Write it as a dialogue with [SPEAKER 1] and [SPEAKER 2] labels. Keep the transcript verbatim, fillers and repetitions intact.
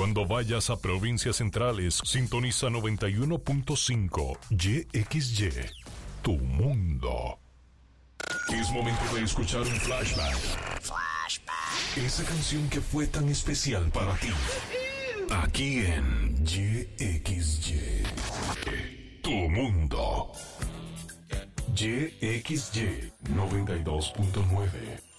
[SPEAKER 1] Cuando vayas a provincias centrales, sintoniza noventa y uno punto cinco Y X Y, tu mundo. Es momento de escuchar un flashback. Flashback. Esa canción que fue tan especial para ti. Aquí en Y X Y, tu mundo. Y X Y noventa y dos punto nueve.